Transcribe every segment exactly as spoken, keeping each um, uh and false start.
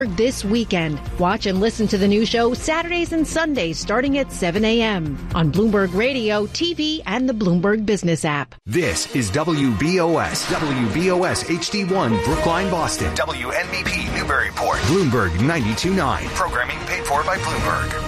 This weekend. Watch and listen to the new show Saturdays and Sundays starting at seven a.m. on Bloomberg Radio, T V, and the Bloomberg Business app. This is W B O S, W B O S H D one, Brookline, Boston. W N B P, Newburyport. Bloomberg ninety-two point nine. Programming paid for by Bloomberg.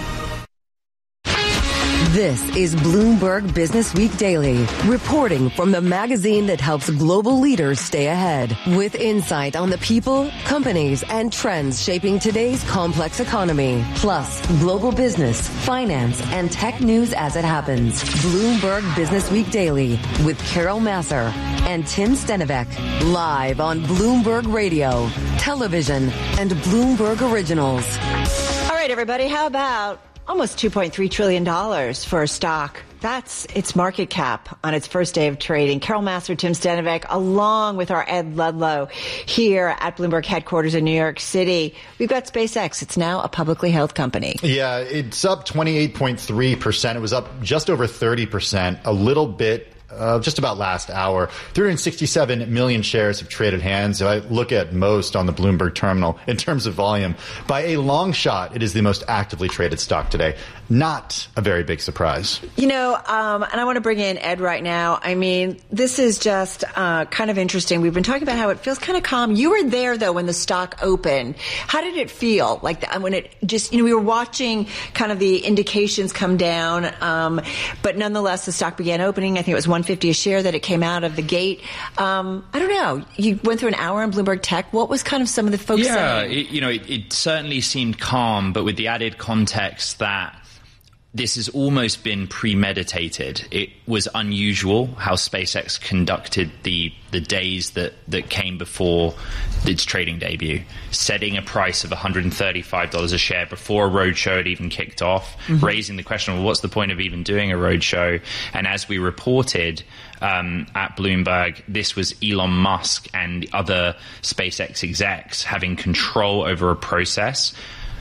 This is Bloomberg Business Week Daily, reporting from the magazine that helps global leaders stay ahead, with insight on the people, companies, and trends shaping today's complex economy, plus global business, finance, and tech news as it happens. Bloomberg Business Week Daily with Carol Massar and Tim Stenivek, live on Bloomberg Radio, television, and Bloomberg Originals. All right, everybody, how about almost two point three trillion dollars for a stock? That's its market cap on its first day of trading. Carol Massar, Tim Stenivek, along with our Ed Ludlow here at Bloomberg headquarters in New York City. We've got SpaceX. It's now a publicly held company. Yeah, it's up twenty-eight point three percent. It was up just over thirty percent, a little bit Uh, just about last hour. three hundred sixty-seven million shares have traded hands. If I look at most on the Bloomberg terminal in terms of volume, by a long shot, it is the most actively traded stock today. Not a very big surprise. You know, um, and I want to bring in Ed right now. I mean, this is just uh, kind of interesting. We've been talking about how it feels kind of calm. You were there, though, when the stock opened. How did it feel? Like the, when it just, you know, we were watching kind of the indications come down, um, but nonetheless, the stock began opening. I think it was one fifty a share that it came out of the gate. Um, I don't know. You went through an hour on Bloomberg Tech. What was kind of some of the folks yeah, saying? Yeah, you know, it, it certainly seemed calm, but with the added context that this has almost been premeditated. It was unusual how SpaceX conducted the the days that, that came before its trading debut, setting a price of one hundred thirty-five dollars a share before a roadshow had even kicked off, mm-hmm. raising the question, well, what's the point of even doing a roadshow? And as we reported um, at Bloomberg, this was Elon Musk and other SpaceX execs having control over a process,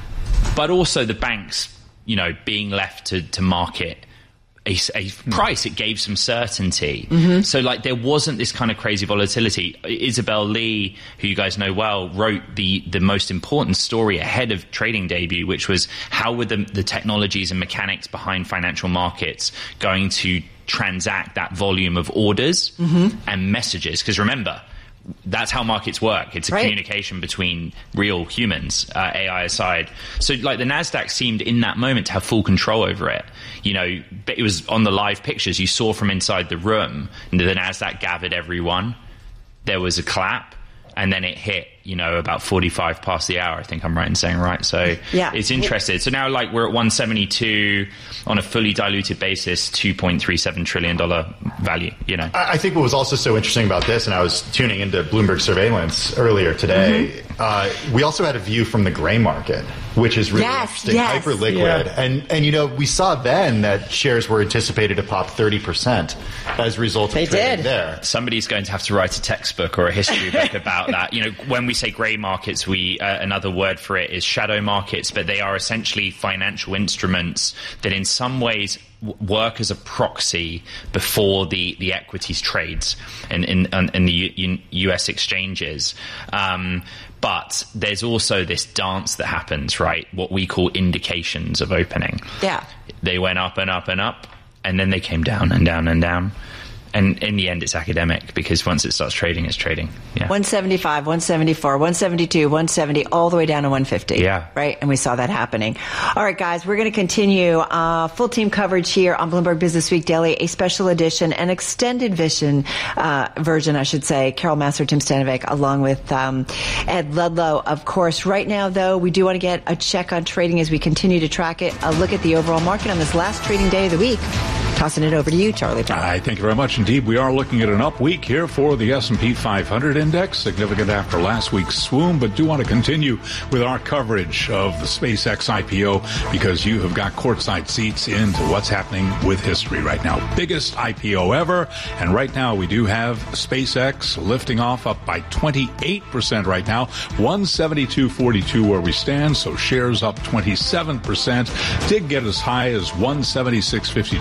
but also the banks, you know, being left to, to market a, a price. It gave some certainty. Mm-hmm. So, like, there wasn't this kind of crazy volatility. Isabel Lee, who you guys know well, wrote the, the most important story ahead of trading debut, which was how were the, the technologies and mechanics behind financial markets going to transact that volume of orders mm-hmm. and messages? Because remember, that's how markets work. It's a right. communication between real humans, uh, A I aside. So, like, the NASDAQ seemed in that moment to have full control over it. You know, it was on the live pictures you saw from inside the room. The NASDAQ gathered everyone. There was a clap, and then it hit, you know, about forty-five past the hour. I think I'm right in saying, right? So yeah. It's interesting. So now, like, we're at one seventy-two on a fully diluted basis, two point three seven trillion dollars value, you know. I think what was also so interesting about this, and I was tuning into Bloomberg Surveillance earlier today, mm-hmm. uh, we also had a view from the gray market, which is really yes, interesting, yes. hyper liquid. Yeah. And, and, you know, we saw then that shares were anticipated to pop thirty percent as a result of they trading did. there. Somebody's going to have to write a textbook or a history book about that. You know, when we say gray markets, we uh, another word for it is shadow markets, but they are essentially financial instruments that in some ways w- work as a proxy before the, the equities trades in, in, in the U- U S exchanges. Um, But there's also this dance that happens, right? What we call indications of opening. Yeah. They went up and up and up, and then they came down and down and down. And in the end, it's academic, because once it starts trading, it's trading. Yeah. one seventy-five, one seventy-four, one seventy-two, one seventy, all the way down to one fifty. Yeah. Right? And we saw that happening. All right, guys, we're going to continue uh, full team coverage here on Bloomberg Business Week Daily, a special edition, an extended vision uh, version, I should say. Carol Massar, Tim Stenivek, along with um, Ed Ludlow, of course. Right now, though, we do want to get a check on trading as we continue to track it. A look at the overall market on this last trading day of the week. Tossing it over to you, Charlie Brown. Hi, thank you very much indeed. We are looking at an up week here for the S and P five hundred index, significant after last week's swoon, but do want to continue with our coverage of the SpaceX I P O because you have got courtside seats into what's happening with history right now. Biggest I P O ever, and right now we do have SpaceX lifting off up by twenty-eight percent right now, one seventy-two forty-two where we stand, so shares up twenty-seven percent. Did get as high as one seventy-six fifty-two. That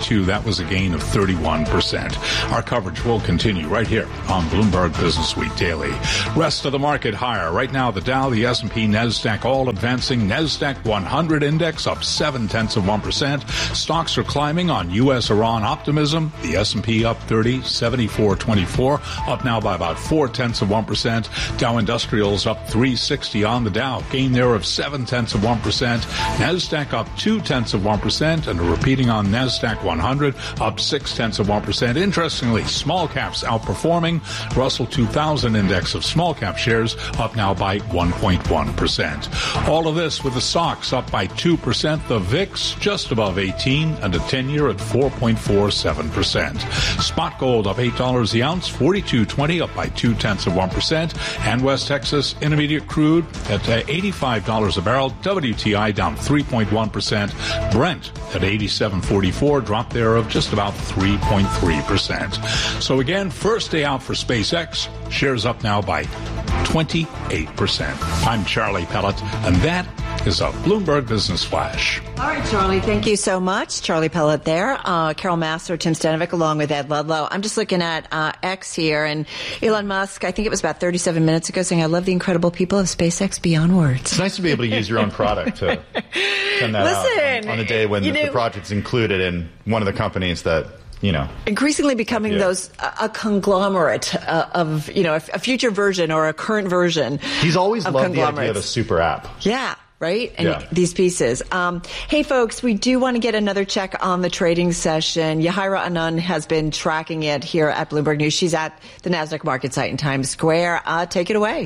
That was a gain of thirty-one percent. Our coverage will continue right here on Bloomberg Business Week Daily. Rest of the market higher. Right now, the Dow, the S and P, NASDAQ all advancing. NASDAQ one hundred index up seven tenths of one percent. Stocks are climbing on U S Iran optimism. The S and P up thirty, seventy-four twenty-four, up now by about four tenths of one percent. Dow Industrials up three sixty on the Dow, gain there of seven tenths of one percent. NASDAQ up two tenths of one percent, and repeating on NASDAQ one hundred up six tenths of one percent. Interestingly, small caps outperforming. Russell two thousand index of small cap shares up now by one point one percent. All of this with the stocks up by two percent. The V I X just above eighteen, and a ten-year at four point four seven percent. Spot gold up eight dollars the ounce, forty-two twenty, up by two tenths of one percent. And West Texas Intermediate crude at uh, eighty-five dollars a barrel. W T I down three point one percent. Brent at eighty-seven forty-four, drop there of just about three point three percent. So again, first day out for SpaceX. Shares up now by twenty-eight percent. I'm Charlie Pellet, and that is a Bloomberg Business Flash. All right, Charlie, thank you so much. Charlie Pellet there. Uh, Carol Massar, Tim Stanovic, along with Ed Ludlow. I'm just looking at uh, X here, and Elon Musk, I think it was about thirty-seven minutes ago, saying, I love the incredible people of SpaceX beyond words. It's nice to be able to use your own product to send that Listen, out on, on a day when the, know, the project's included in one of the companies that, you know, increasingly becoming yeah. those a, a conglomerate uh, of, you know, a, a future version or a current version. He's always loved the idea of a super app. Yeah. Right? And yeah. these pieces. Um, hey, folks, we do want to get another check on the trading session. Yahira Anand has been tracking it here at Bloomberg News. She's at the NASDAQ market site in Times Square. Uh, take it away.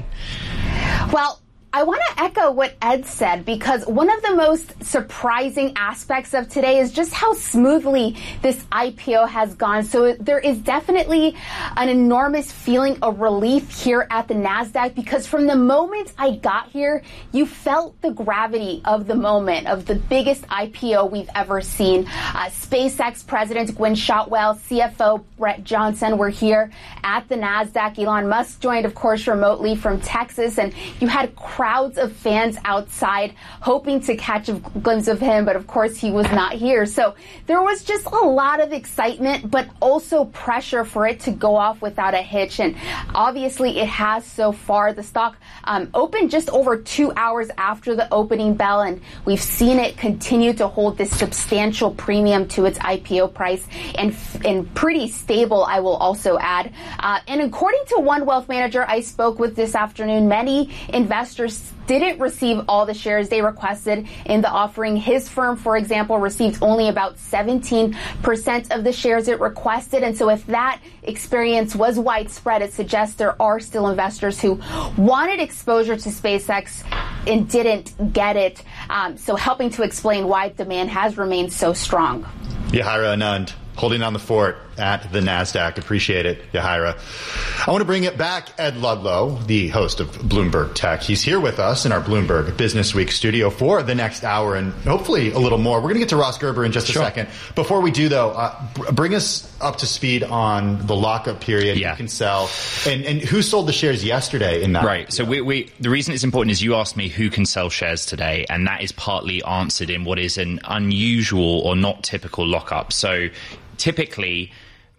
Well, I want to echo what Ed said, because one of the most surprising aspects of today is just how smoothly this I P O has gone. So there is definitely an enormous feeling of relief here at the NASDAQ, because from the moment I got here, you felt the gravity of the moment, of the biggest I P O we've ever seen. Uh, SpaceX President Gwynne Shotwell, C F O Brett Johnson were here at the NASDAQ. Elon Musk joined, of course, remotely from Texas, and you had crowds of fans outside hoping to catch a glimpse of him, but of course he was not here. So there was just a lot of excitement, but also pressure for it to go off without a hitch. And obviously it has so far. The stock um, opened just over two hours after the opening bell, and we've seen it continue to hold this substantial premium to its I P O price, and, and pretty stable, I will also add. Uh, and according to one wealth manager I spoke with this afternoon, many investors didn't receive all the shares they requested in the offering. His firm, for example, received only about seventeen percent of the shares it requested. And so if that experience was widespread, it suggests there are still investors who wanted exposure to SpaceX and didn't get it. Um, so helping to explain why demand has remained so strong. Yahira Anand, holding on the fort at the NASDAQ. Appreciate it, Yahira. I want to bring it back, Ed Ludlow, the host of Bloomberg Tech. He's here with us in our Bloomberg Business Week studio for the next hour and hopefully a little more. We're going to get to Ross Gerber in just sure. a second. Before we do, though, uh, bring us up to speed on the lockup period. Yeah. You can sell. And, and who sold the shares yesterday in that? Right. So we, we, the reason it's important is you asked me who can sell shares today, and that is partly answered in what is an unusual or not typical lockup. So typically,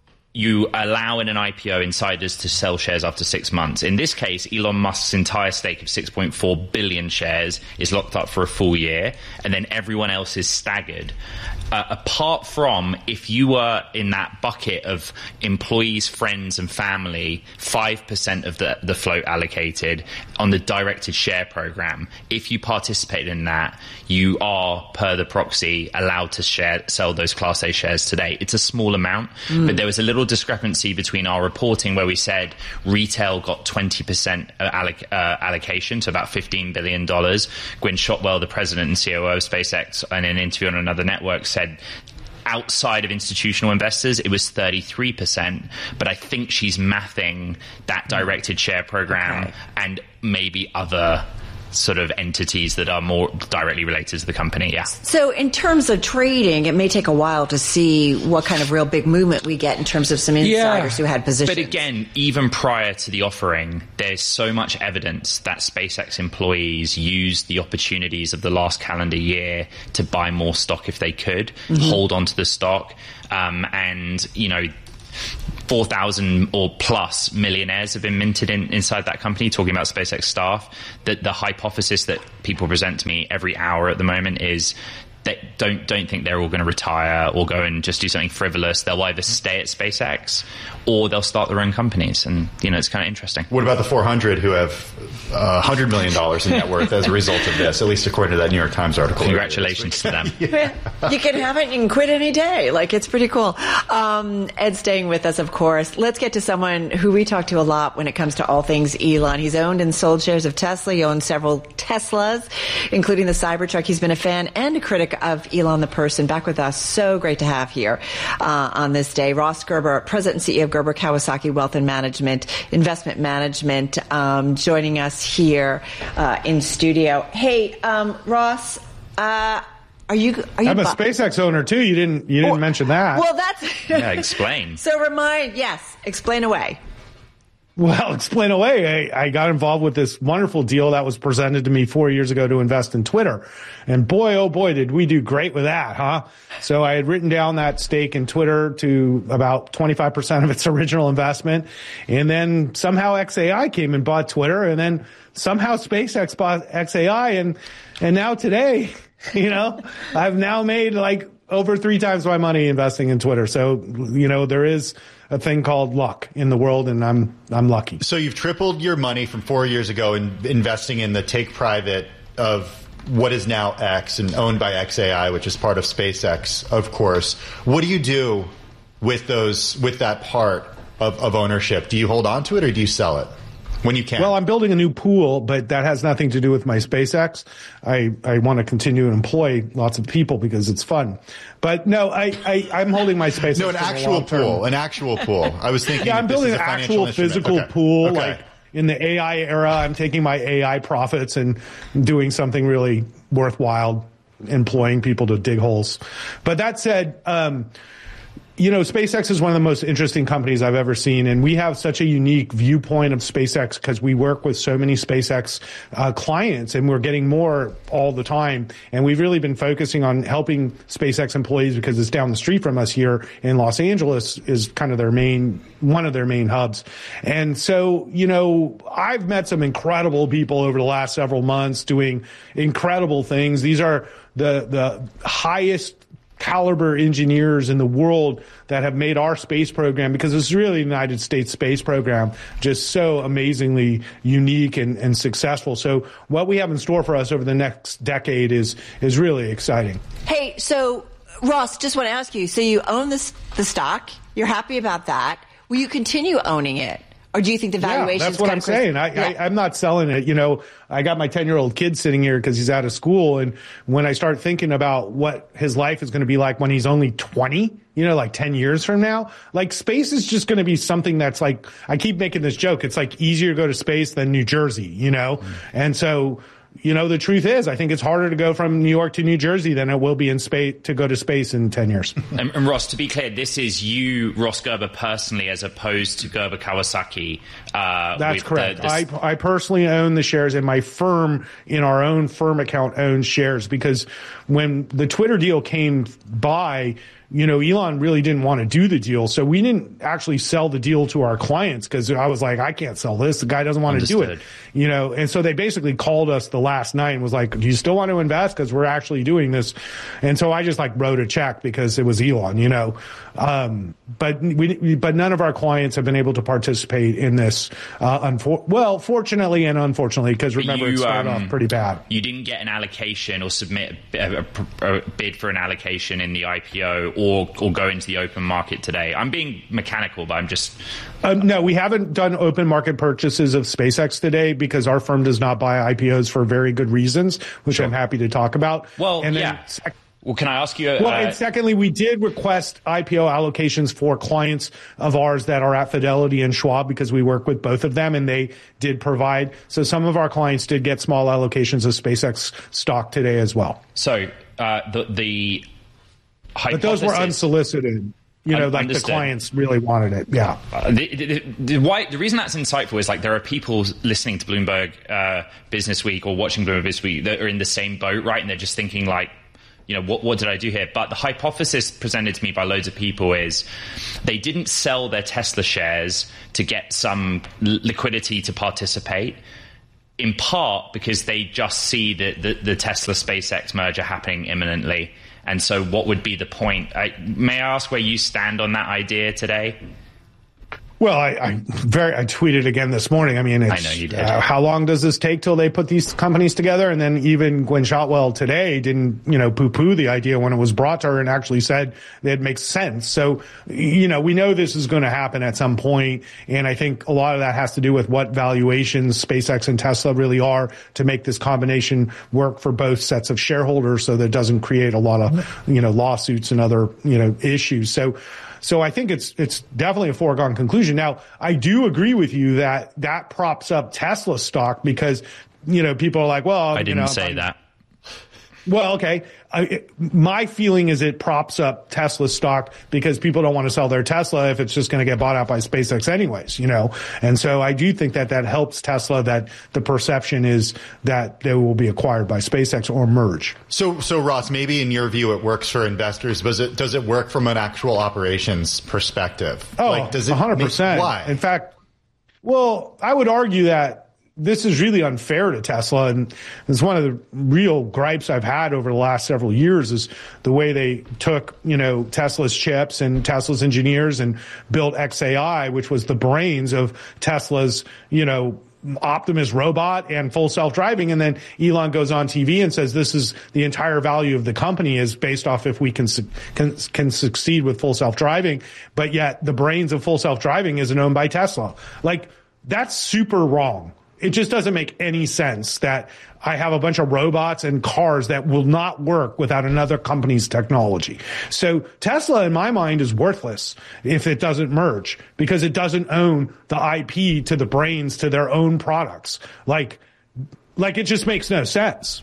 you allow in an I P O insiders to sell shares after six months. In this case, Elon Musk's entire stake of six point four billion shares is locked up for a full year, and then everyone else is staggered. Uh, apart from if you were in that bucket of employees, friends, and family, five percent of the, the float allocated on the directed share program, if you participate in that, you are, per the proxy, allowed to share, sell those Class A shares today. It's a small amount, mm. but there was a little discrepancy between our reporting where we said retail got twenty percent alloc- uh, allocation, to about fifteen billion dollars. Gwynne Shotwell, the president and C O O of SpaceX, in an interview on another network, said outside of institutional investors, it was thirty-three percent. But I think she's mathing that directed share program okay. and maybe other sort of entities that are more directly related to the company. Yeah. So in terms of trading, it may take a while to see what kind of real big movement we get in terms of some insiders yeah. who had positions. But again, even prior to the offering, there's so much evidence that SpaceX employees used the opportunities of the last calendar year to buy more stock if they could, mm-hmm. hold on to the stock, um, and, you know, four thousand or plus millionaires have been minted in, inside that company, talking about SpaceX staff. The, the hypothesis that people present to me every hour at the moment is that don't don't think they're all going to retire or go and just do something frivolous. They'll either stay at SpaceX or they'll start their own companies. And, you know, it's kind of interesting. What about the four hundred who have uh, one hundred million dollars in net worth as a result of this, at least according to that New York Times article? Congratulations to them. yeah. You can have it, you can quit any day. Like, it's pretty cool. Um, Ed staying with us, of course. Let's get to someone who we talk to a lot when it comes to all things Elon. He's owned and sold shares of Tesla. He owns several Teslas, including the Cybertruck. He's been a fan and a critic of Elon the person. Back with us. So great to have here uh, on this day. Ross Gerber, President and C E O of Gerber Kawasaki Wealth and Management, Investment Management, um, joining us here uh, in studio. Hey, um, Ross, uh, are you? Are you? I'm a bu- SpaceX owner too. You didn't. You didn't well, mention that. Well, that's. yeah, explain. So remind. Yes, explain away. Well, explain away. I, I got involved with this wonderful deal that was presented to me four years ago to invest in Twitter. And boy, oh boy, did we do great with that, huh? So I had written down that stake in Twitter to about twenty-five percent of its original investment. And then somehow X A I came and bought Twitter. And then somehow SpaceX bought X A I. And, and now today, you know, I've now made like over three times my money investing in Twitter. So, you know, there is a thing called luck in the world, and I'm I'm lucky. So you've tripled your money from four years ago in investing in the take private of what is now X and owned by X A I, which is part of SpaceX, of course. What do you do with those with that part of, of ownership? Do you hold on to it or do you sell it? When you can. Well, I'm building a new pool, but that has nothing to do with my SpaceX. I, I want to continue to employ lots of people because it's fun. But no, I, I, I'm holding my SpaceX. No, an actual pool. An actual pool. I was thinking. Yeah, I'm building an actual physical okay. pool. Okay. Like in the A I era, I'm taking my A I profits and doing something really worthwhile, employing people to dig holes. But that said, um, you know, SpaceX is one of the most interesting companies I've ever seen, and we have such a unique viewpoint of SpaceX because we work with so many SpaceX uh, clients, and we're getting more all the time. And we've really been focusing on helping SpaceX employees because it's down the street from us here in Los Angeles is kind of their main, one of their main hubs. And so, you know, I've met some incredible people over the last several months doing incredible things. These are the the highest caliber engineers in the world that have made our space program, because it's really the United States space program, just so amazingly unique and, and successful. So what we have in store for us over the next decade is is really exciting. Hey, so Ross, just want to ask you, so you own this the stock, you're happy about that. Will you continue owning it? Or do you think the valuation? Yeah, that's what I'm saying. I, yeah. I, I'm not selling it. You know, I got my ten-year-old kid sitting here because he's out of school. And when I start thinking about what his life is going to be like when he's only twenty, you know, like ten years from now, like space is just going to be something that's like, I keep making this joke. It's like easier to go to space than New Jersey, you know? Mm. And so, you know, the truth is, I think it's harder to go from New York to New Jersey than it will be in space to go to space in ten years. And, and Ross, to be clear, this is you, Ross Gerber, personally, as opposed to Gerber Kawasaki. Uh, That's correct. The, I, I personally own the shares, and my firm, in our own firm account, owns shares, because when the Twitter deal came by, you know, Elon really didn't want to do the deal. So we didn't actually sell the deal to our clients because I was like, I can't sell this. The guy doesn't want Understood. to do it, you know? And so they basically called us the last night and was like, do you still want to invest? Because we're actually doing this. And so I just like wrote a check because it was Elon, you know? Um, but we, but none of our clients have been able to participate in this. Uh, unfor- well, fortunately and unfortunately, because remember, you, it started um, off pretty bad. You didn't get an allocation or submit a, a, a bid for an allocation in the I P O or, or go into the open market today. I'm being mechanical, but I'm just... Uh, no, we haven't done open market purchases of SpaceX today because our firm does not buy I P Os for very good reasons, which sure. I'm happy to talk about. Well, and then yeah. Sec- Well, can I ask you? Uh, well, and secondly, we did request I P O allocations for clients of ours that are at Fidelity and Schwab because we work with both of them, and they did provide. So some of our clients did get small allocations of SpaceX stock today as well. So uh, the the hypothesis, but those were unsolicited. You know, like Understood. the clients really wanted it. Yeah. Uh, the, the, the, why, the reason that's insightful is like there are people listening to Bloomberg uh, Business Week or watching Bloomberg Business Week that are in the same boat, right? And they're just thinking like, you know, what, what did I do here? But the hypothesis presented to me by loads of people is they didn't sell their Tesla shares to get some l- liquidity to participate, in part because they just see the, the, the Tesla SpaceX merger happening imminently. And so what would be the point? I, may I ask where you stand on that idea today? Well, I, I very I tweeted again this morning. I mean, it's, I know you did. Uh, how long does this take till they put these companies together? And then even Gwen Shotwell today didn't, you know, poo-poo the idea when it was brought to her and actually said that it makes sense. So, you know, we know this is going to happen at some point, and I think a lot of that has to do with what valuations SpaceX and Tesla really are to make this combination work for both sets of shareholders, so that it doesn't create a lot of, you know, lawsuits and other, you know, issues. So. So I think it's it's definitely a foregone conclusion. Now, I do agree with you that that props up Tesla stock because, you know, people are like, well, I didn't you know, say I'm, that. Well, okay. I, it, my feeling is it props up Tesla stock because people don't want to sell their Tesla if it's just going to get bought out by SpaceX anyways, you know. And so I do think that that helps Tesla, that the perception is that they will be acquired by SpaceX or merge. So, so Ross, maybe in your view it works for investors, but does it, does it work from an actual operations perspective? Oh, like, does it one hundred percent. Make, why? In fact, well, I would argue that this is really unfair to Tesla, and it's one of the real gripes I've had over the last several years is the way they took, you know, Tesla's chips and Tesla's engineers and built X A I, which was the brains of Tesla's, you know, Optimus robot and full self-driving. And then Elon goes on T V and says this is the entire value of the company is based off if we can, can, can succeed with full self-driving. But yet the brains of full self-driving isn't owned by Tesla. Like, that's super wrong. It just doesn't make any sense that I have a bunch of robots and cars that will not work without another company's technology. So Tesla, in my mind, is worthless if it doesn't merge because it doesn't own the I P to the brains to their own products. Like, like it just makes no sense.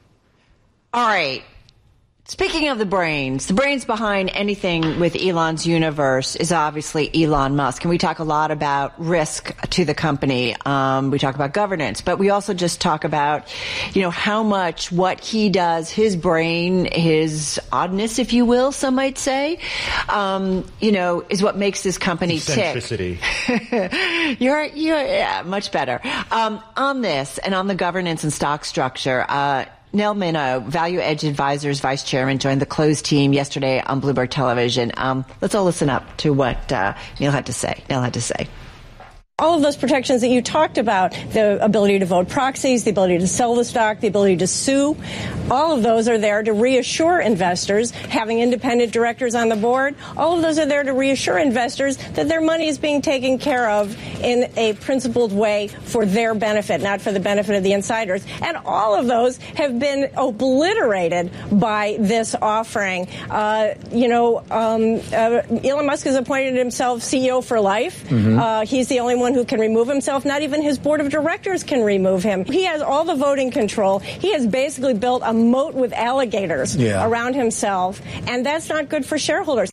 All right. Speaking of the brains, the brains behind anything with Elon's universe is obviously Elon Musk. And we talk a lot about risk to the company. Um, we talk about governance, but we also just talk about, you know, how much what he does, his brain, his oddness, if you will, some might say, um, you know, is what makes this company tick. you're, you're, yeah, much better. Um, on this and on the governance and stock structure, uh, Nell Minow, Value Edge Advisors Vice Chairman, joined the closed team yesterday on Bloomberg Television. Um, let's all listen up to what uh, Neil had to say. Neil had to say. All of those protections that you talked about, the ability to vote proxies, the ability to sell the stock, the ability to sue, all of those are there to reassure investors, having independent directors on the board, all of those are there to reassure investors that their money is being taken care of in a principled way for their benefit, not for the benefit of the insiders. And all of those have been obliterated by this offering. Uh, you know, um, uh, Elon Musk has appointed himself C E O for life. Mm-hmm. Uh, he's the only one who can remove himself. Not even his board of directors can remove him. He has all the voting control. He has basically built a moat with alligators yeah. around himself, and that's not good for shareholders.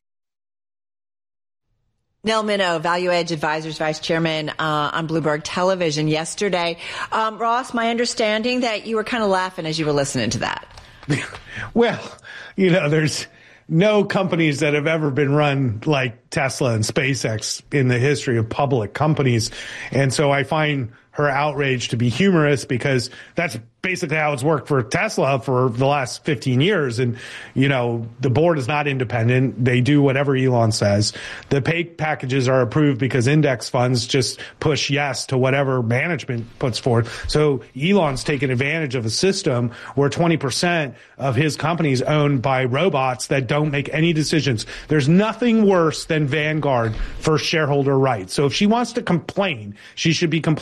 Nell Minow, Value Edge Advisors Vice Chairman uh, on Bloomberg Television yesterday. Um, Ross, my understanding that you were kind of laughing as you were listening to that. Well, you know, there's no companies that have ever been run like Tesla and SpaceX in the history of public companies. And so I find her outrage to be humorous because that's basically how it's worked for Tesla for the last fifteen years. And, you know, the board is not independent. They do whatever Elon says. The pay packages are approved because index funds just push yes to whatever management puts forward. So Elon's taken advantage of a system where twenty percent of his company is owned by robots that don't make any decisions. There's nothing worse than Vanguard for shareholder rights. So if she wants to complain, she should be complaining about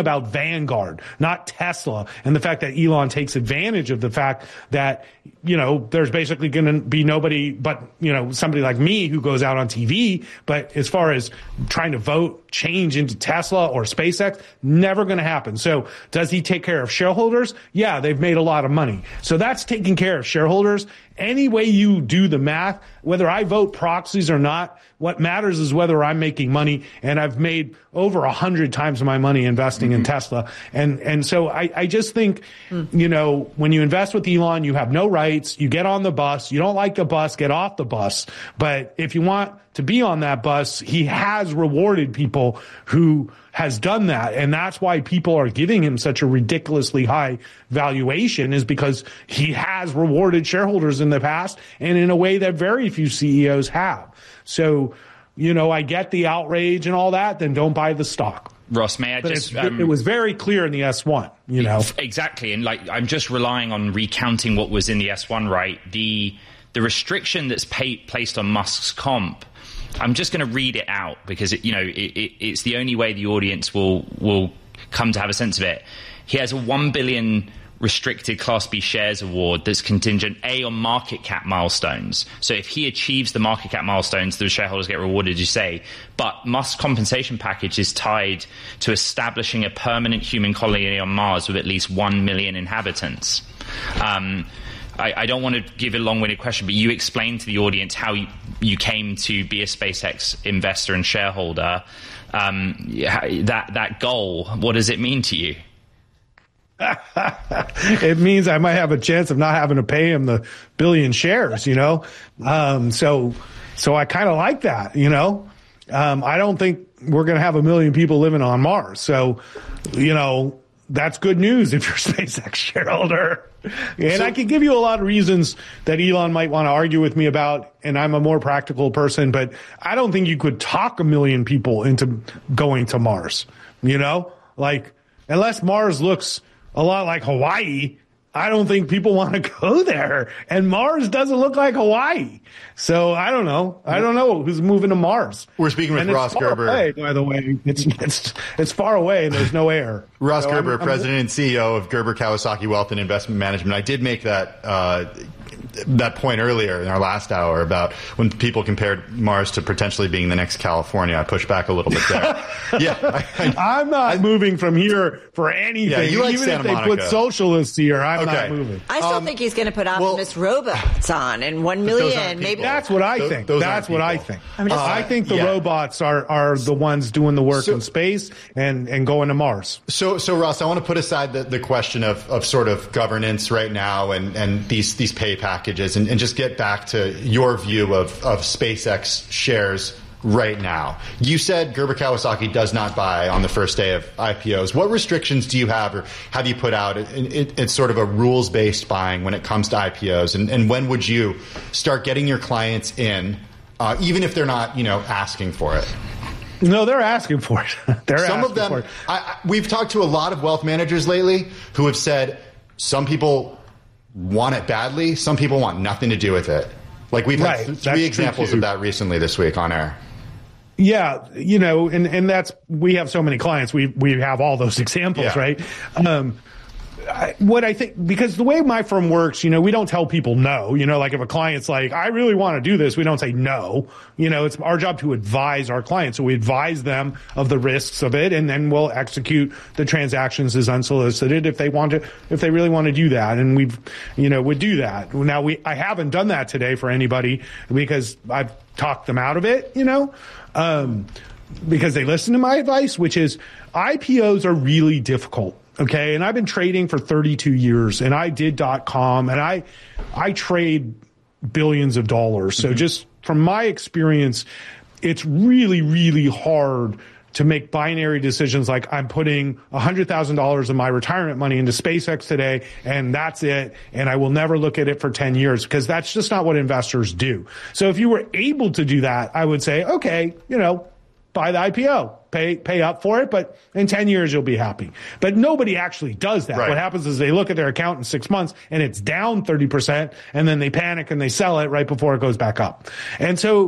about Vanguard, not Tesla, and the fact that Elon takes advantage of the fact that, you know, there's basically going to be nobody but, you know, somebody like me who goes out on T V. But as far as trying to vote change into Tesla or SpaceX, never going to happen. So does he take care of shareholders? Yeah, they've made a lot of money. So that's taking care of shareholders. Any way you do the math, whether I vote proxies or not, what matters is whether I'm making money. And I've made over a hundred times my money investing mm-hmm. in Tesla. And, and so I, I just think, mm. you know, when you invest with Elon, you have no rights. You get on the bus. You don't like the bus, get off the bus. But if you want to be on that bus, he has rewarded people who has done that. And that's why people are giving him such a ridiculously high valuation, is because he has rewarded shareholders in the past and in a way that very few C E Os have. So, you know, I get the outrage and all that, then don't buy the stock. Ross, may I but just... Um, it was very clear in the S one, you know. Exactly. And like, I'm just relying on recounting what was in the S one, right? The the restriction that's pay, placed on Musk's comp, I'm just going to read it out because, it, you know, it, it, it's the only way the audience will will come to have a sense of it. He has a one billion restricted Class B shares award that's contingent, A, on market cap milestones. So if he achieves the market cap milestones, the shareholders get rewarded, as you say. But Musk's compensation package is tied to establishing a permanent human colony on Mars with at least one million inhabitants. Um, I, I don't want to give a long-winded question, but you explained to the audience how you, you came to be a SpaceX investor and shareholder. Um, that that goal, what does it mean to you? It means I might have a chance of not having to pay him the billion shares, you know? Um, so, so I kind of like that, you know? Um, I don't think we're going to have a million people living on Mars. So, you know, that's good news if you're a SpaceX shareholder. And so, I could give you a lot of reasons that Elon might want to argue with me about, and I'm a more practical person, but I don't think you could talk a million people into going to Mars, you know? Like, unless Mars looks a lot like Hawaii, I don't think people want to go there. And Mars doesn't look like Hawaii. So I don't know. I don't know who's moving to Mars. We're speaking with and Ross it's far Gerber. Away, by the way, it's, it's, it's far away and there's no air. Ross so Gerber, I'm, I'm, President and C E O of Gerber Kawasaki Wealth and Investment Management. I did make that, uh, that point earlier in our last hour about when people compared Mars to potentially being the next California. I pushed back a little bit there. yeah, I, I, I'm not I, moving from here for anything. Yeah, you like Even Santa if they Monica. Put socialists here, I'm okay. not moving. I still um, think he's going to put Optimus well, robots on and one million. Maybe that's what I those, think. Those that's what I think. I'm just, uh, I think the yeah. robots are are the ones doing the work so, in space and and going to Mars. So, so Ross, I want to put aside the, the question of, of sort of governance right now and, and these these pay packages and, and just get back to your view of, of SpaceX shares right now. You said Gerber Kawasaki does not buy on the first day of I P Os. What restrictions do you have or have you put out? It, it, it's sort of a rules-based buying when it comes to I P Os. And, and when would you start getting your clients in, uh, even if they're not, you know, asking for it? No, they're asking for it. they're Some asking of them, for it. I, I, we've talked to a lot of wealth managers lately who have said some people want it badly, some people want nothing to do with it. Like we've right. had th- three That's examples of that recently this week on air. Yeah, you know, and, and that's, we have so many clients, we we have all those examples, yeah. right? Um, I, what I think, because the way my firm works, you know, we don't tell people no. You know, like if a client's like, I really want to do this, we don't say no. You know, it's our job to advise our clients. So we advise them of the risks of it, and then we'll execute the transactions as unsolicited if they want to, if they really want to do that. And we've, you know, would do that. Now, we, I haven't done that today for anybody because I've talked them out of it, you know, um, because they listen to my advice, which is I P Os are really difficult. Okay. And I've been trading for thirty-two years and I did dot com and I, I trade billions of dollars. So mm-hmm. just from my experience, it's really, really hard to make binary decisions like I'm putting one hundred thousand dollars of my retirement money into SpaceX today and that's it. And I will never look at it for ten years because that's just not what investors do. So if you were able to do that, I would say, okay, you know, buy the I P O. Pay pay up for it, but in ten years you'll be happy. But nobody actually does that. Right. What happens is they look at their account in six months and it's down thirty percent, and then they panic and they sell it right before it goes back up. And so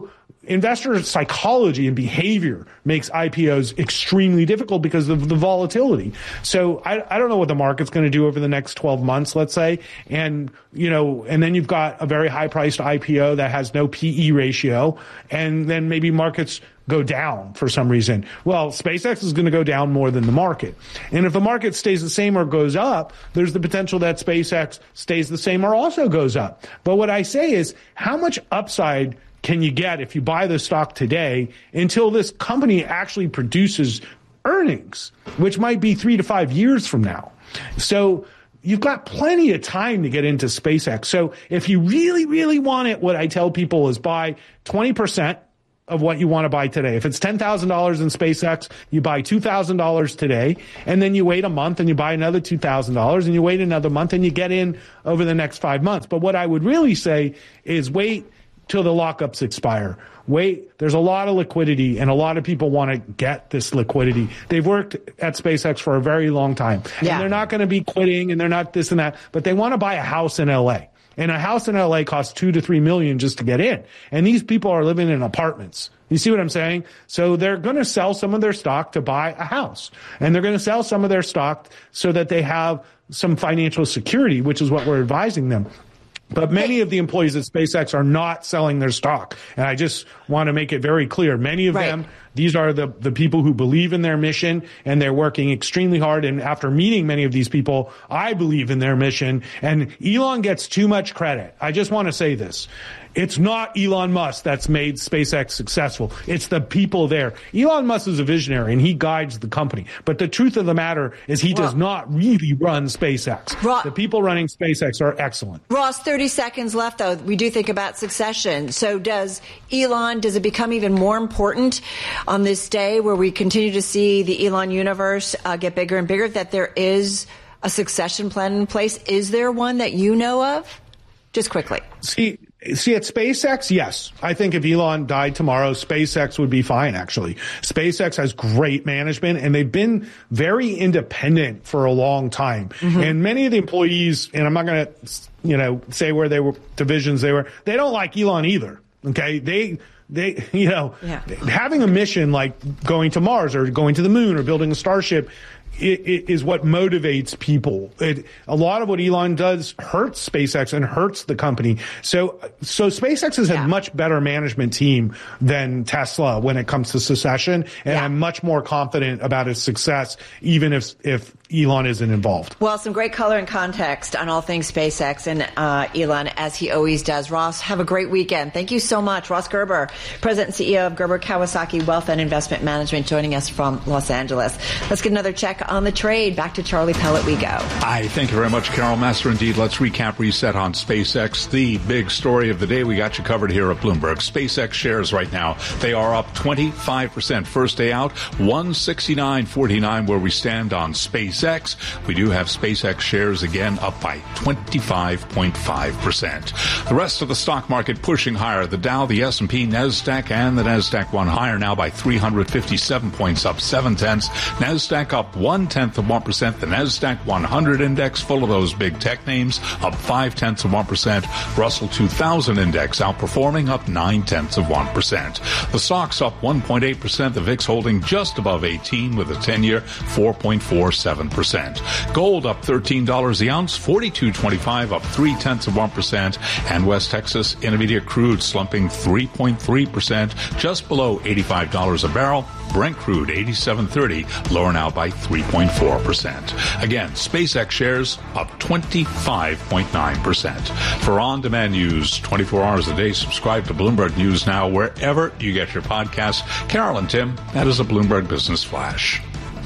investor psychology and behavior makes I P Os extremely difficult because of the volatility. So I, I don't know what the market's going to do over the next twelve months, let's say. And, you know, and then you've got a very high priced I P O that has no P E ratio. And then maybe markets go down for some reason. Well, SpaceX is going to go down more than the market. And if the market stays the same or goes up, there's the potential that SpaceX stays the same or also goes up. But what I say is, how much upside can you get if you buy the stock today until this company actually produces earnings, which might be three to five years from now? So you've got plenty of time to get into SpaceX. So if you really, really want it, what I tell people is buy twenty percent of what you want to buy today. If it's ten thousand dollars in SpaceX, you buy two thousand dollars today, and then you wait a month and you buy another two thousand dollars, and you wait another month and you get in over the next five months. But what I would really say is wait till the lockups expire. Wait, there's a lot of liquidity, and a lot of people want to get this liquidity. They've worked at SpaceX for a very long time, yeah. and they're not going to be quitting, and they're not this and that, but they want to buy a house in L A. And a house in L A costs two to three million just to get in. And these people are living in apartments. You see what I'm saying? So they're going to sell some of their stock to buy a house. And they're going to sell some of their stock so that they have some financial security, which is what we're advising them. But many of the employees at SpaceX are not selling their stock. And I just want to make it very clear. Many of right. them, these are the, the people who believe in their mission, and they're working extremely hard. And after meeting many of these people, I believe in their mission. And Elon gets too much credit. I just want to say this. It's not Elon Musk that's made SpaceX successful. It's the people there. Elon Musk is a visionary, and he guides the company. But the truth of the matter is he does not really run SpaceX. Ross, the people running SpaceX are excellent. Ross, thirty seconds left, though. We do think about succession. So does Elon, does it become even more important on this day where we continue to see the Elon universe uh, get bigger and bigger, that there is a succession plan in place? Is there one that you know of? Just quickly. See, See, at SpaceX, yes. I think if Elon died tomorrow, SpaceX would be fine, actually. SpaceX has great management, and they've been very independent for a long time. Mm-hmm. And many of the employees, and I'm not going to, you know, say where they were, divisions they were, they don't like Elon either. Okay? They, they, you know, yeah. having a mission like going to Mars or going to the moon or building a starship, It, it is what motivates people. It, a lot of what Elon does hurts SpaceX and hurts the company. So, so SpaceX has yeah. a much better management team than Tesla when it comes to succession, and yeah. I'm much more confident about its success, even if if Elon isn't involved. Well, some great color and context on all things SpaceX and uh, Elon, as he always does. Ross, have a great weekend. Thank you so much. Ross Gerber, President and C E O of Gerber Kawasaki Wealth and Investment Management, joining us from Los Angeles. Let's get another check on the trade. Back to Charlie Pellet we go. I thank you very much, Carol Master. Indeed, let's recap, reset on SpaceX. The big story of the day, we got you covered here at Bloomberg. SpaceX shares right now, they are up twenty-five percent. First day out, one sixty-nine forty-nine where we stand on SpaceX. We do have SpaceX shares again up by twenty-five point five percent. The rest of the stock market pushing higher. The Dow, the S and P, NASDAQ, and the NASDAQ one higher now by three hundred fifty-seven points, up seven tenths. NASDAQ up one tenth of one percent. The NASDAQ one hundred index, full of those big tech names, up five tenths of one percent. Russell two thousand index outperforming, up nine tenths of one percent. The stocks up one point eight percent. The V I X holding just above eighteen with a ten-year four point four seven percent. Gold up thirteen dollars the ounce, forty-two twenty-five, up three tenths of one percent. And West Texas Intermediate crude slumping three point three percent, just below eighty-five dollars a barrel. Brent crude eighty-seven thirty, lower now by three point four percent. Again, SpaceX shares up twenty-five point nine percent. For on-demand news, twenty-four hours a day, subscribe to Bloomberg News Now wherever you get your podcasts. Carol and Tim, that is a Bloomberg Business Flash.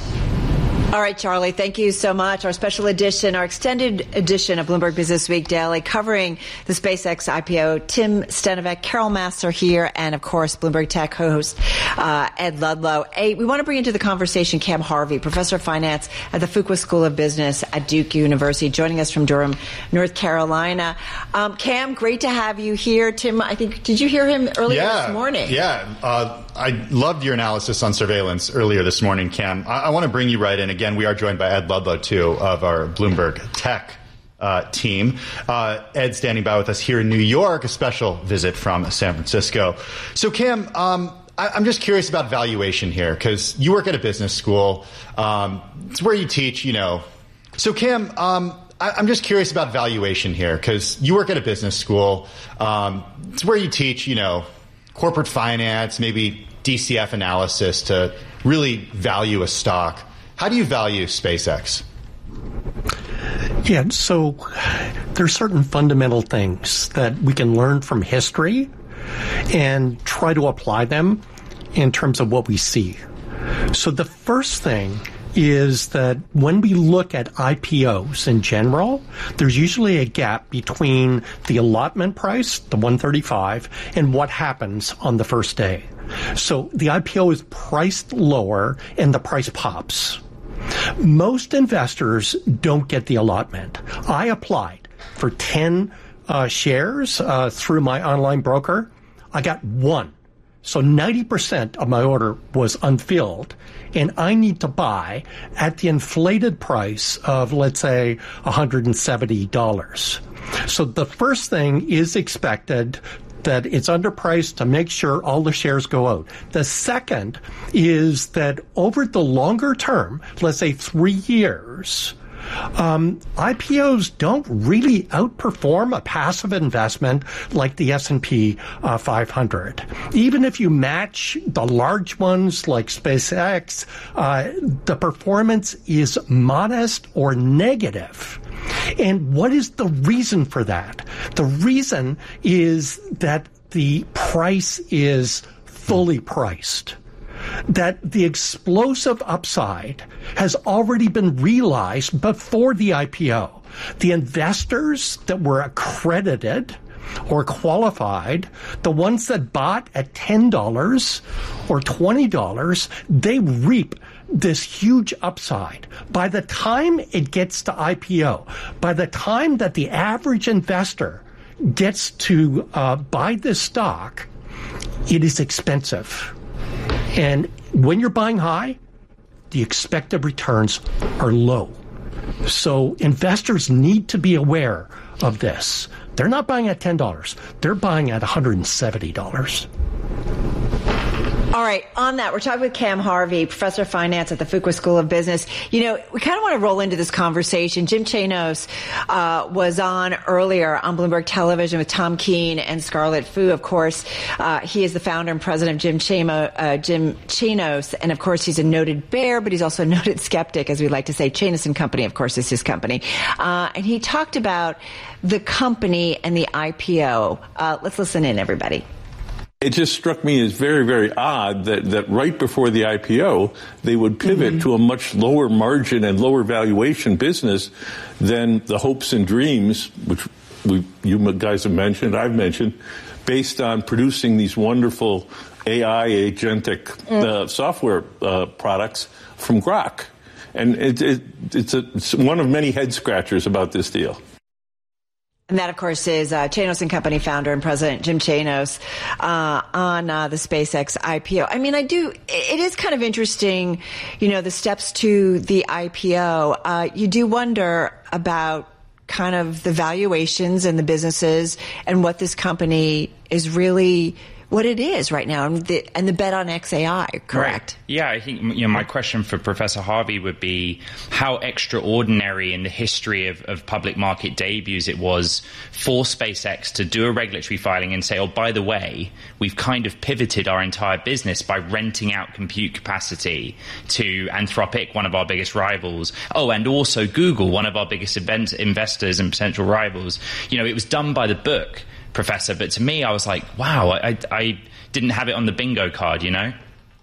All right, Charlie, thank you so much. Our special edition, our extended edition of Bloomberg Business Week Daily, covering the SpaceX I P O. Tim Stenovec, Carol Massar here, and of course, Bloomberg Tech host uh, Ed Ludlow. Hey, we want to bring into the conversation Cam Harvey, professor of finance at the Fuqua School of Business at Duke University, joining us from Durham, North Carolina. Um, Cam, great to have you here. Tim, I think, did you hear him earlier yeah, this morning? Yeah, uh, I loved your analysis on surveillance earlier this morning, Cam. I, I want to bring you right in. Again, we are joined by Ed Ludlow, too, of our Bloomberg Tech uh, team. Uh, Ed standing by with us here in New York, a special visit from San Francisco. So, Cam, um, I, I'm just curious about valuation here, because you work at a business school. Um, it's where you teach, you know. So, Cam, um, I, I'm just curious about valuation here, because you work at a business school. Um, it's where you teach, you know, corporate finance, maybe D C F analysis to really value a stock. How do you value SpaceX? Yeah, so there's certain fundamental things that we can learn from history and try to apply them in terms of what we see. So the first thing is that when we look at I P Os in general, there's usually a gap between the allotment price, the one thirty-five, and what happens on the first day. So the I P O is priced lower and the price pops. Most investors don't get the allotment. I applied for ten uh, shares uh, through my online broker. I got one. So ninety percent of my order was unfilled, and I need to buy at the inflated price of, let's say, one hundred seventy dollars. So the first thing is expected that it's underpriced to make sure all the shares go out. The second is that over the longer term, let's say three years, um, I P Os don't really outperform a passive investment like the S and P uh, five hundred. Even if you match the large ones like SpaceX, uh, the performance is modest or negative. And what is the reason for that? The reason is that the price is fully priced, that the explosive upside has already been realized before the I P O. The investors that were accredited or qualified, the ones that bought at ten dollars or twenty dollars, they reap this huge upside. By the time it gets to I P O, by the time that the average investor gets to uh, buy this stock, it is expensive. And when you're buying high, the expected returns are low. So investors need to be aware of this. They're not buying at ten dollars. They're buying at one hundred seventy dollars. All right, on that, we're talking with Cam Harvey, professor of finance at the Fuqua School of Business. You know, we kind of want to roll into this conversation. Jim Chanos uh, was on earlier on Bloomberg Television with Tom Keene and Scarlett Fu, of course. Uh, he is the founder and president of Jim, Chamo, uh, Jim Chanos, and of course he's a noted bear, but he's also a noted skeptic, as we like to say. Chanos and Company, of course, is his company. Uh, and he talked about the company and the I P O. Uh, let's listen in, everybody. It just struck me as very, very odd that, that right before the I P O, they would pivot mm-hmm. to a much lower margin and lower valuation business than the hopes and dreams, which we, you guys have mentioned, I've mentioned, based on producing these wonderful A I agentic mm. uh, software uh, products from Grok. And it, it, it's, a, it's one of many head scratchers about this deal. And that, of course, is uh, Chanos and Company founder and president Jim Chanos uh, on uh, the SpaceX I P O. I mean, I do. It is kind of interesting, you know, the steps to the I P O. Uh, you do wonder about kind of the valuations and the businesses and what this company is really, what it is right now, and the, and the bet on X A I, correct? Right. Yeah, I think, you know, my question for Professor Harvey would be how extraordinary in the history of, of public market debuts it was for SpaceX to do a regulatory filing and say, oh, by the way, we've kind of pivoted our entire business by renting out compute capacity to Anthropic, one of our biggest rivals. Oh, and also Google, one of our biggest event investors and potential rivals. You know, it was done by the book, Professor, but to me, I was like, wow, I, I didn't have it on the bingo card, you know?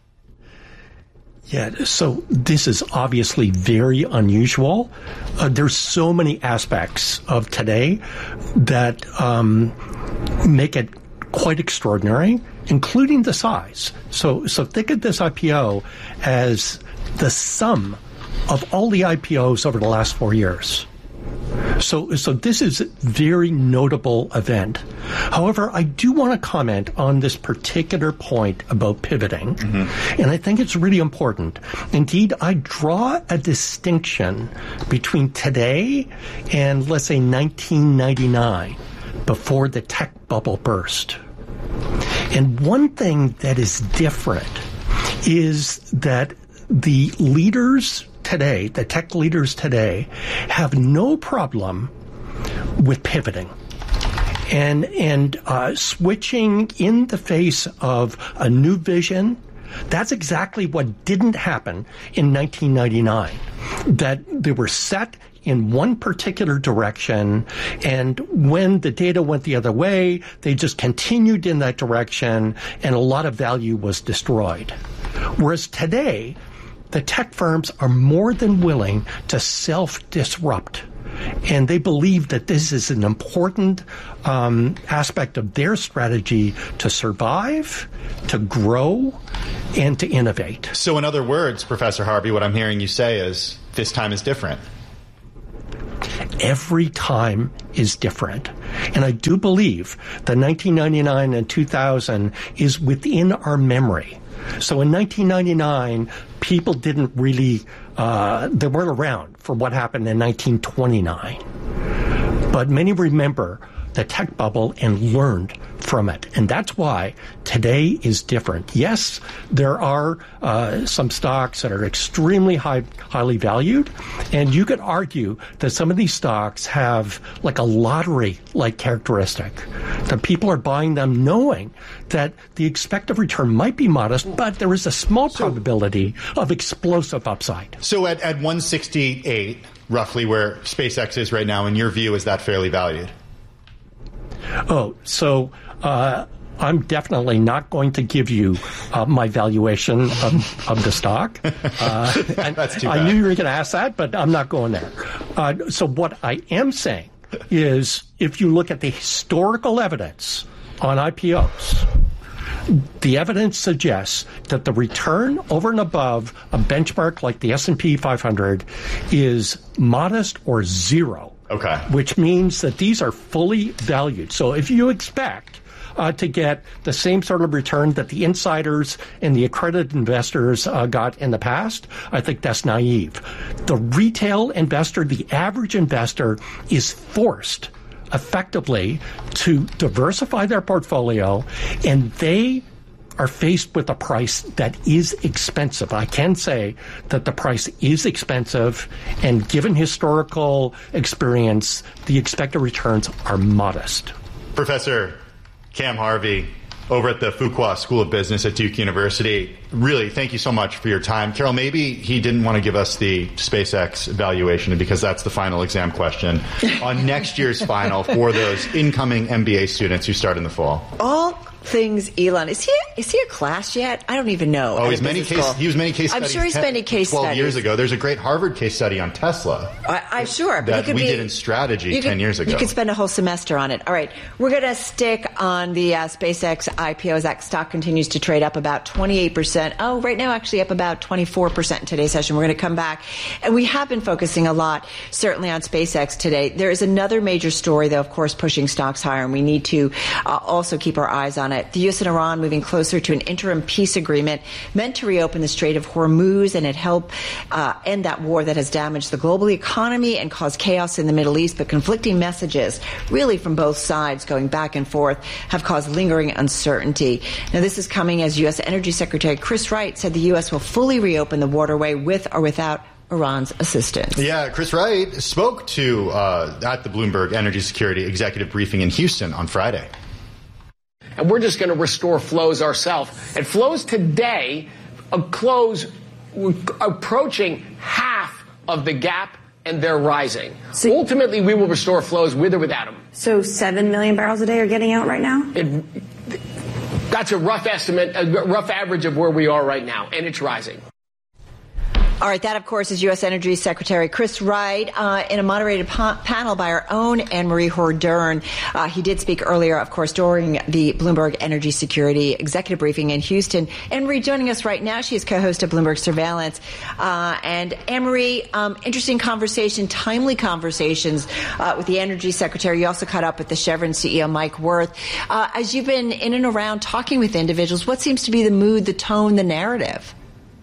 Yeah, so this is obviously very unusual. Uh, there's so many aspects of today that um, make it quite extraordinary, including the size. So, so think of this I P O as the sum of all the I P Os over the last four years. So, so this is a very notable event. However, I do want to comment on this particular point about pivoting, mm-hmm. and I think it's really important. Indeed, I draw a distinction between today and, let's say, nineteen ninety-nine, before the tech bubble burst. And one thing that is different is that the leaders today, the tech leaders today, have no problem with pivoting and and uh, switching in the face of a new vision. That's exactly what didn't happen in nineteen ninety-nine. That they were set in one particular direction, and when the data went the other way, they just continued in that direction, and a lot of value was destroyed. Whereas today, the tech firms are more than willing to self-disrupt, and they believe that this is an important um, aspect of their strategy to survive, to grow, and to innovate. So in other words, Professor Harvey, what I'm hearing you say is this time is different. Every time is different. And I do believe that nineteen ninety-nine and two thousand is within our memory. So in nineteen ninety-nine, people didn't really, uh, they weren't around for what happened in nineteen twenty-nine. But many remember the tech bubble and learned from it. And that's why today is different. Yes, there are uh, some stocks that are extremely high, highly valued, and you could argue that some of these stocks have like a lottery-like characteristic, that people are buying them knowing that the expected return might be modest, but there is a small probability of explosive upside. So at, at one sixty-eight, roughly where SpaceX is right now, in your view, is that fairly valued? Oh, so uh, I'm definitely not going to give you uh, my valuation of, of the stock. Uh, That's too bad. I knew you were going to ask that, but I'm not going there. Uh, so what I am saying is if you look at the historical evidence on I P Os, the evidence suggests that the return over and above a benchmark like the S and P five hundred is modest or zero. Okay. Which means that these are fully valued. So if you expect uh, to get the same sort of return that the insiders and the accredited investors uh, got in the past, I think that's naive. The retail investor, the average investor, is forced effectively to diversify their portfolio, and they are faced with a price that is expensive. I can say that the price is expensive, and given historical experience, the expected returns are modest. Professor Cam Harvey, over at the Fuqua School of Business at Duke University, really, thank you so much for your time. Carol, maybe he didn't want to give us the SpaceX evaluation because that's the final exam question on next year's final for those incoming M B A students who start in the fall. All things Elon. Is he is he a class yet? I don't even know. Oh, he's many case. He was many case. I'm studies sure he's ten, many case twelve studies. years ago. There's a great Harvard case study on Tesla. I, I'm sure, but that he could we be, did in strategy you ten could, years ago. You could spend a whole semester on it. All right, we're going to stick on the uh, SpaceX I P O as that stock continues to trade up about twenty-eight percent. Oh, right now actually up about twenty-four percent in today's session. We're going to come back, and we have been focusing a lot, certainly on SpaceX today. There is another major story, though, of course, pushing stocks higher, and we need to uh, also keep our eyes on it. The U S and Iran moving closer to an interim peace agreement meant to reopen the Strait of Hormuz, and it helped uh, end that war that has damaged the global economy and caused chaos in the Middle East. But conflicting messages, really from both sides, going back and forth, have caused lingering uncertainty. Now, this is coming as U S Energy Secretary Chris Wright said the U S will fully reopen the waterway with or without Iran's assistance. Yeah, Chris Wright spoke to uh, at the Bloomberg Energy Security Executive Briefing in Houston on Friday. And we're just going to restore flows ourselves. And flows today uh, close approaching half of the gap, and they're rising. So ultimately, we will restore flows with or without them. So seven million barrels a day are getting out right now? It, that's a rough estimate, a rough average of where we are right now, and it's rising. All right, that, of course, is U S Energy Secretary Chris Wright uh, in a moderated pa- panel by our own Anne-Marie Hordern. Uh, he did speak earlier, of course, during the Bloomberg Energy Security Executive Briefing in Houston. Anne-Marie joining us right now. She is co-host of Bloomberg Surveillance. Uh, and Anne-Marie, um, interesting conversation, timely conversations uh, with the Energy Secretary. You also caught up with the Chevron C E O, Mike Wirth. Uh, as you've been in and around talking with individuals, what seems to be the mood, the tone, the narrative?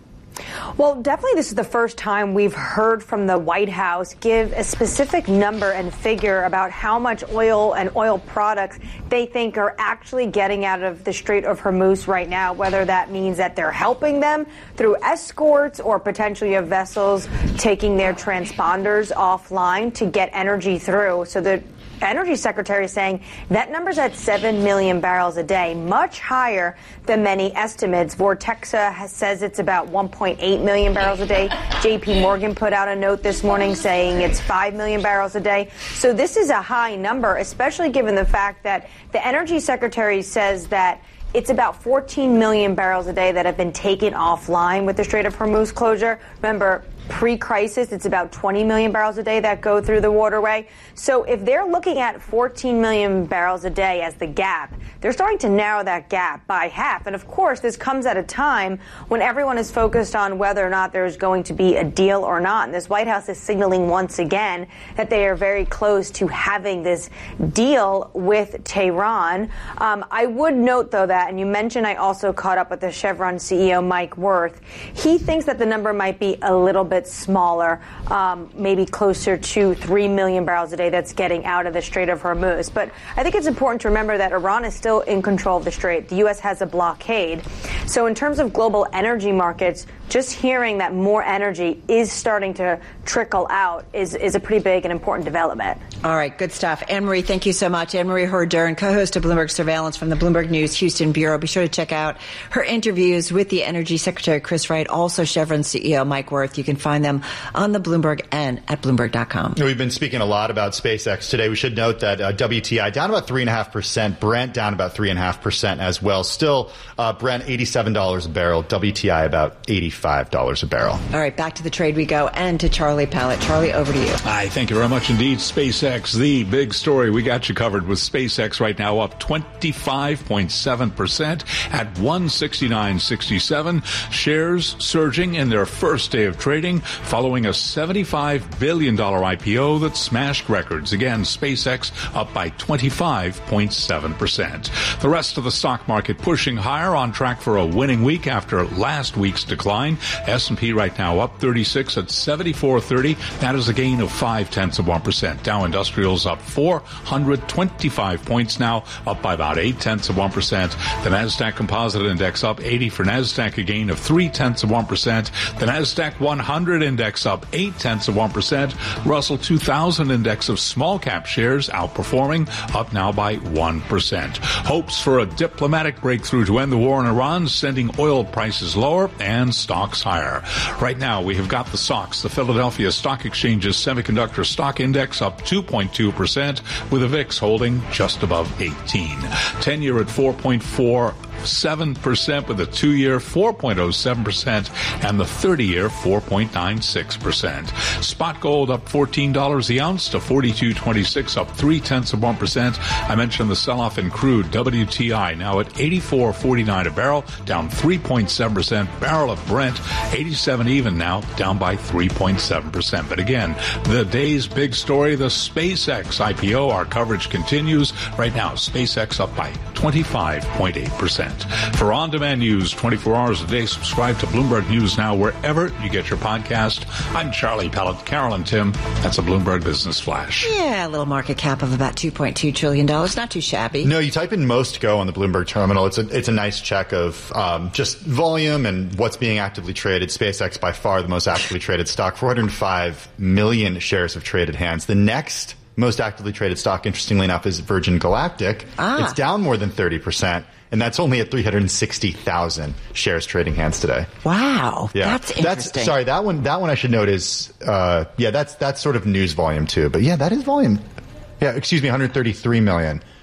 Well, definitely this is the first time we've heard from the White House give a specific number and figure about how much oil and oil products they think are actually getting out of the Strait of Hormuz right now, whether that means that they're helping them through escorts or potentially of vessels taking their transponders offline to get energy through. So the Energy Secretary is saying that number's at seven million barrels a day, much higher than many estimates. Vortexa has, says it's about one point eight million barrels a day. J P Morgan put out a note this morning saying it's five million barrels a day. So this is a high number, especially given the fact that the Energy Secretary says that it's about fourteen million barrels a day that have been taken offline with the Strait of Hormuz closure. Remember, pre-crisis, it's about twenty million barrels a day that go through the waterway. So if they're looking at fourteen million barrels a day as the gap, they're starting to narrow that gap by half. And of course, this comes at a time when everyone is focused on whether or not there's going to be a deal or not. And this White House is signaling once again that they are very close to having this deal with Tehran. Um, I would note, though, that, and you mentioned I also caught up with the Chevron C E O, Mike Wirth. He thinks that the number might be a little bit smaller, um, maybe closer to three million barrels a day that's getting out of the Strait of Hormuz. But I think it's important to remember that Iran is still in control of the Strait. The U S has a blockade. So in terms of global energy markets, just hearing that more energy is starting to trickle out is, is a pretty big and important development. All right, good stuff. Anne-Marie, thank you so much. Anne-Marie Hordern, co-host of Bloomberg Surveillance from the Bloomberg News Houston Bureau. Be sure to check out her interviews with the Energy Secretary Chris Wright, also Chevron C E O Mike Wirth. You can find them on the Bloomberg and at Bloomberg dot com. We've been speaking a lot about SpaceX today. We should note that uh, W T I down about three point five percent, Brent down about three point five percent as well. Still, uh, Brent eighty-seven dollars a barrel, W T I about eighty-five dollars a barrel. All right, back to the trade we go and to Charlie Pallett. Charlie, over to you. Hi, thank you very much indeed. SpaceX, the big story. We got you covered with SpaceX right now up twenty-five point seven percent at one sixty-nine sixty-seven. Shares surging in their first day of trading following a seventy-five billion dollars I P O that smashed records. Again, SpaceX up by twenty-five point seven percent. The rest of the stock market pushing higher, on track for a winning week after last week's decline. S and P right now up thirty-six at seventy-four thirty. That is a gain of five tenths of one percent. Dow Industrials up four hundred twenty-five points now, up by about eight tenths of one percent. The Nasdaq Composite Index up eighty for Nasdaq, a gain of three tenths of one percent. The Nasdaq one hundred Index up eight tenths of one percent. Russell two thousand Index of small cap shares outperforming, up now by one percent. Hopes for a diplomatic breakthrough to end the war in Iran, sending oil prices lower and stocks higher. Right now, we have got the S O X, the Philadelphia Stock Exchange's Semiconductor Stock Index, up two point two percent, with the V I X holding just above eighteen. ten-year at four point four seven percent, with the two-year four point oh seven percent and the thirty-year four point nine six percent. Spot gold up fourteen dollars the ounce to forty-two twenty-six, up three tenths of one percent. I mentioned the sell-off in crude. W T I now at eighty-four forty-nine a barrel, down three point seven percent. Barrel of Brent eighty-seven even now, down by three point seven percent. But again, the day's big story, the SpaceX I P O. Our coverage continues. Right now, SpaceX up by twenty-five point eight percent. For on-demand news twenty-four hours a day, subscribe to Bloomberg News Now wherever you get your podcast. I'm Charlie Pallett. Carolyn Tim, that's a Bloomberg Business Flash. Yeah, a little market cap of about two point two trillion dollars. Not too shabby. No, you type in most go on the Bloomberg terminal. It's a, it's a nice check of um, just volume and what's being actively traded. SpaceX, by far the most actively traded stock. four hundred five million shares have traded hands. The next most actively traded stock, interestingly enough, is Virgin Galactic. Ah. It's down more than thirty percent. And that's only at three hundred sixty thousand shares trading hands today. Wow. Yeah. That's interesting. That's, sorry, that one, that one I should note is, uh, yeah, that's, that's sort of news volume too. But yeah, that is volume. Yeah, excuse me, one hundred thirty-three million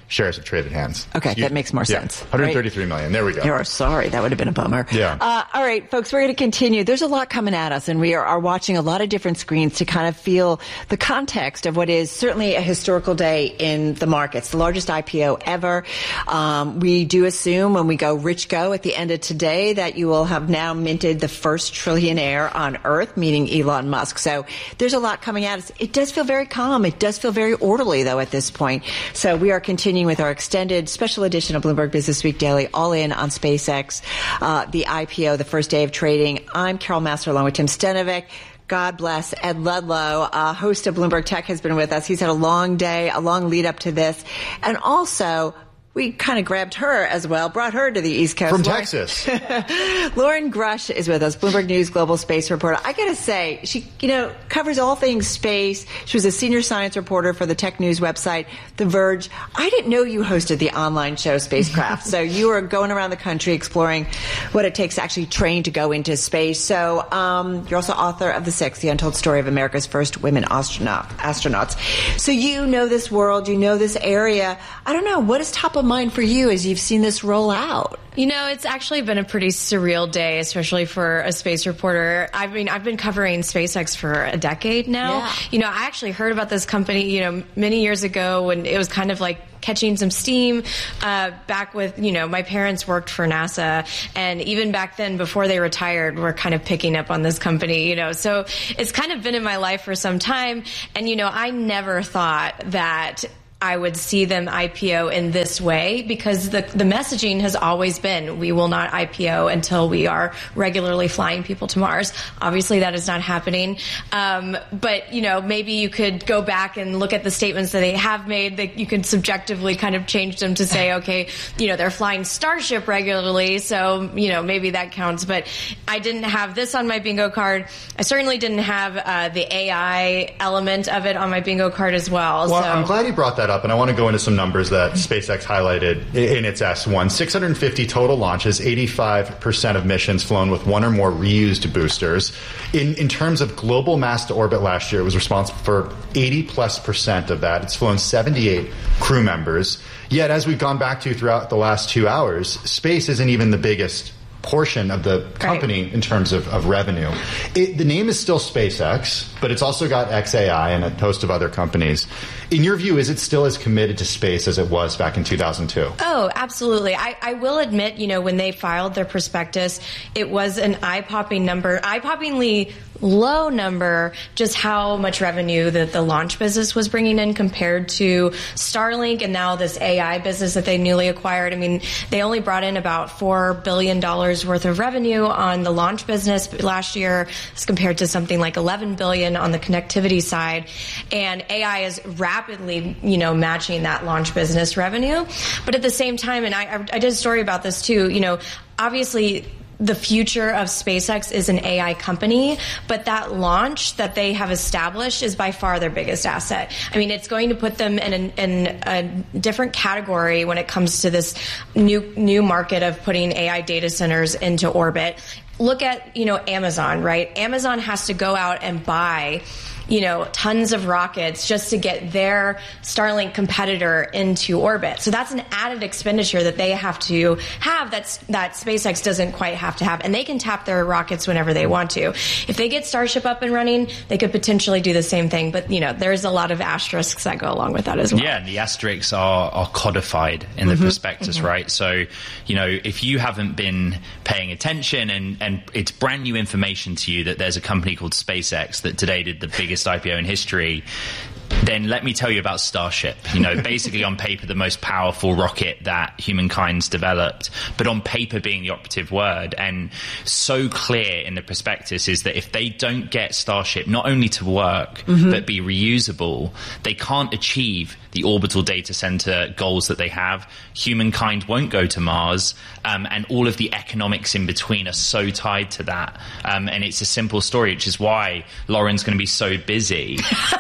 shares have traded hands. Okay, Excuse that makes more yeah, sense. one hundred thirty-three right? million. There we go. Oh, sorry, that would have been a bummer. Yeah. Uh, all right, folks, we're going to continue. There's a lot coming at us, and we are, are watching a lot of different screens to kind of feel the context of what is certainly a historical day in the markets, the largest I P O ever. Um, we do assume when we go rich go at the end of today that you will have now minted the first trillionaire on Earth, meaning Elon Musk. So there's a lot coming at us. It does feel very calm. It does feel very orderly, though, at this point. So we are continuing with our extended special edition of Bloomberg Business Week Daily, all in on SpaceX, uh, the I P O, the first day of trading. I'm Carol Massar along with Tim Stenovic. God bless Ed Ludlow, uh, host of Bloomberg Tech, has been with us. He's had a long day, a long lead up to this. And also, we kind of grabbed her as well, brought her to the East Coast. From Lauren, Texas. Lauren Grush is with us, Bloomberg News Global Space reporter. I got to say, she, you know, covers all things space. She was a senior science reporter for the tech news website, The Verge. I didn't know you hosted the online show Spacecraft. So you were going around the country exploring what it takes to actually train to go into space. So um, you're also author of The Six, The Untold Story of America's First Women Astronaut, Astronauts. So you know this world, you know this area. I don't know, what is top of mind for you as you've seen this roll out? You know, it's actually been a pretty surreal day, especially for a space reporter. I mean, I've been covering SpaceX for a decade now. Yeah. You know, I actually heard about this company, you know, many years ago when it was kind of like catching some steam, uh, back with, you know, my parents worked for NASA, and even back then, before they retired, we're kind of picking up on this company, you know, so it's kind of been in my life for some time. And, you know, I never thought that I would see them I P O in this way, because the the messaging has always been, we will not I P O until we are regularly flying people to Mars. Obviously, that is not happening. Um, but, you know, maybe you could go back and look at the statements that they have made, that you could subjectively kind of change them to say, okay, you know, they're flying Starship regularly, so, you know, maybe that counts. But I didn't have this on my bingo card. I certainly didn't have uh, the A I element of it on my bingo card as well. Well, so. I'm glad you brought that up, and I want to go into some numbers that SpaceX highlighted in its S one. six hundred fifty total launches, eighty-five percent of missions flown with one or more reused boosters. In in terms of global mass to orbit last year, it was responsible for eighty plus percent of that. It's flown seventy-eight crew members. Yet, as we've gone back to throughout the last two hours, space isn't even the biggest portion of the company right. in terms of, of revenue. It, the name is still SpaceX, but it's also got X A I and a host of other companies. In your view, is it still as committed to space as it was back in two thousand two? Oh, absolutely. I, I will admit, you know, when they filed their prospectus, it was an eye-popping number, eye-poppingly low number, just how much revenue that the launch business was bringing in compared to Starlink and now this A I business that they newly acquired. I mean, they only brought in about four billion dollars worth of revenue on the launch business last year as compared to something like eleven billion dollars on the connectivity side. And A I is rapidly, you know, matching that launch business revenue. But at the same time, and I, I did a story about this too, you know, obviously the future of SpaceX is an A I company, but that launch that they have established is by far their biggest asset. I mean, it's going to put them in, an, in a different category when it comes to this new new market of putting A I data centers into orbit. Look at, you know, Amazon, right? Amazon has to go out and buy, you know, tons of rockets just to get their Starlink competitor into orbit. So that's an added expenditure that they have to have that's, that SpaceX doesn't quite have to have. And they can tap their rockets whenever they want to. If they get Starship up and running, they could potentially do the same thing. But, you know, there's a lot of asterisks that go along with that as well. Yeah, and the asterisks are, are codified in the mm-hmm. prospectus, mm-hmm. right? So, you know, if you haven't been paying attention and, and it's brand new information to you that there's a company called SpaceX that today did the biggest I P O in history, then let me tell you about Starship. You know, basically on paper, the most powerful rocket that humankind's developed, but on paper being the operative word. And so clear in the prospectus is that if they don't get Starship not only to work, mm-hmm. but be reusable, they can't achieve the orbital data center goals that they have. Humankind won't go to Mars, um, and all of the economics in between are so tied to that. Um, and it's a simple story, which is why Lauren's going to be so busy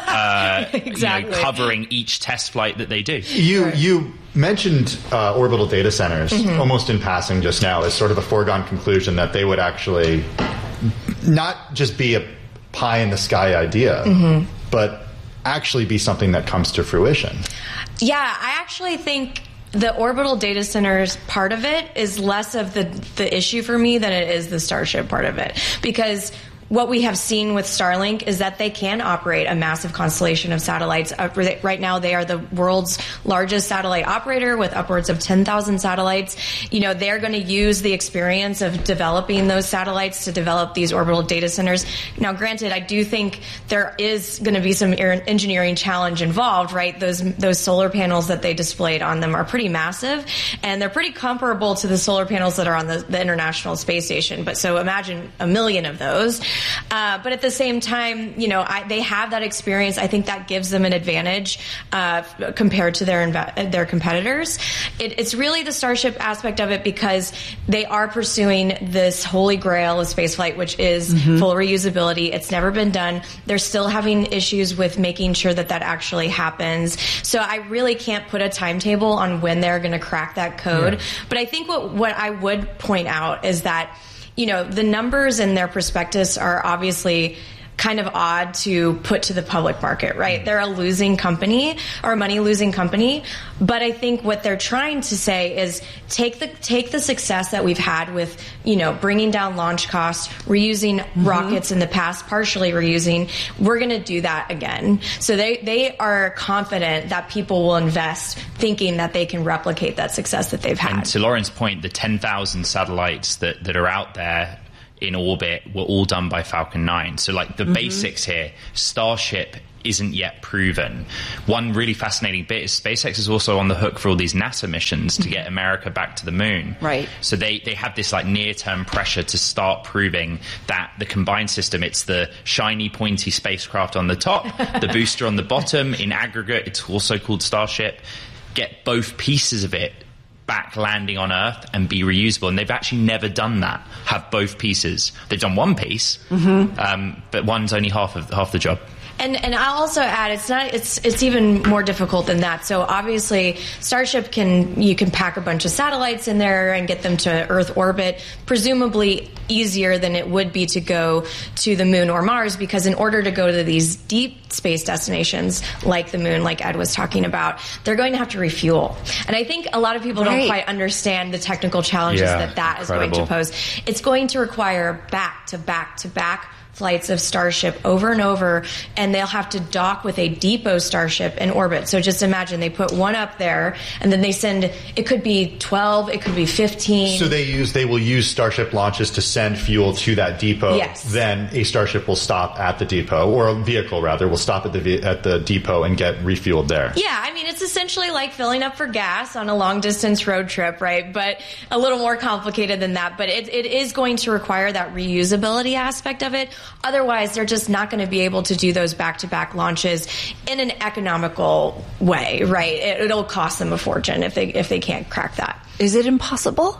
uh, exactly. you know, covering each test flight that they do. You right. you mentioned uh, orbital data centers mm-hmm. almost in passing just now as sort of a foregone conclusion that they would actually not just be a pie in the sky idea, mm-hmm. but actually be something that comes to fruition. Yeah, I actually think the orbital data centers part of it is less of the, the issue for me than it is the Starship part of it. Because what we have seen with Starlink is that they can operate a massive constellation of satellites. Uh, right now, they are the world's largest satellite operator with upwards of ten thousand satellites. You know, they're going to use the experience of developing those satellites to develop these orbital data centers. Now, granted, I do think there is going to be some engineering challenge involved, right? Those those solar panels that they displayed on them are pretty massive, and they're pretty comparable to the solar panels that are on the, the International Space Station. But so imagine a million of those. Uh, but at the same time, you know, I, they have that experience. I think that gives them an advantage uh, compared to their inv- their competitors. It, it's really the Starship aspect of it because they are pursuing this holy grail of spaceflight, which is mm-hmm. full reusability. It's never been done. They're still having issues with making sure that that actually happens. So I really can't put a timetable on when they're going to crack that code. Yeah. But I think what, what I would point out is that, you know, the numbers in their prospectus are obviously kind of odd to put to the public market, right? They're a losing company or a money losing company. But I think what they're trying to say is take the take the success that we've had with, you know, bringing down launch costs, reusing mm-hmm. rockets in the past, partially reusing. We're going to do that again. So they, they are confident that people will invest thinking that they can replicate that success that they've had. And to Lauren's point, the ten thousand satellites that, that are out there in orbit were all done by Falcon nine. So like the mm-hmm. basics here, Starship isn't yet proven. One really fascinating bit is SpaceX is also on the hook for all these NASA missions to get America back to the moon. Right. So they, they have this like near-term pressure to start proving that the combined system, it's the shiny, pointy spacecraft on the top, the booster on the bottom. In aggregate, it's also called Starship. Get both pieces of it back landing on Earth and be reusable. And they've actually never done that, have both pieces. They've done one piece, mm-hmm. um, but one's only half of half the job. And and I'll also add, it's not it's it's even more difficult than that. So obviously, Starship can you can pack a bunch of satellites in there and get them to Earth orbit, presumably easier than it would be to go to the moon or Mars, because in order to go to these deep space destinations like the moon, like Ed was talking about, they're going to have to refuel. And I think a lot of people right. don't quite understand the technical challenges yeah, that that incredible. is going to pose. It's going to require back to back to back flights of Starship over and over, and they'll have to dock with a depot Starship in orbit. So just imagine they put one up there, and then they send, it could be twelve, it could be fifteen. So they use, they will use Starship launches to send fuel to that depot. Yes. Then a Starship will stop at the depot, or a vehicle rather, will stop at the at the depot and get refueled there. Yeah, I mean, it's essentially like filling up for gas on a long distance road trip, right? But a little more complicated than that. But it, it is going to require that reusability aspect of it. Otherwise, they're just not going to be able to do those back-to-back launches in an economical way, right? It, it'll cost them a fortune if they if they can't crack that. Is it impossible?